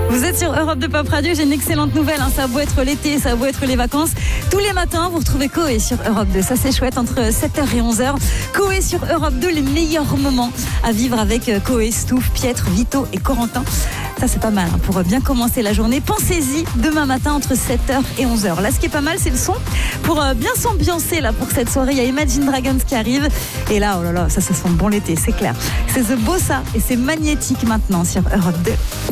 Vous êtes sur Europe 2 Pop Radio, j'ai une excellente nouvelle, ça a beau être l'été, ça a beau être les vacances. Tous les matins, vous retrouvez Coé sur Europe 2, ça c'est chouette, entre 7h et 11h. Coé sur Europe 2, les meilleurs moments à vivre avec Coé, Stouff, Pietre, Vito et Corentin. Ça c'est pas mal pour bien commencer la journée. Pensez-y demain matin entre 7h et 11h. Là ce qui est pas mal c'est le son. Pour bien s'ambiancer là pour cette soirée, il y a Imagine Dragons qui arrive. Et là, oh là là, ça sent bon l'été, c'est clair. C'est The Bossa et c'est magnétique maintenant sur Europe 2.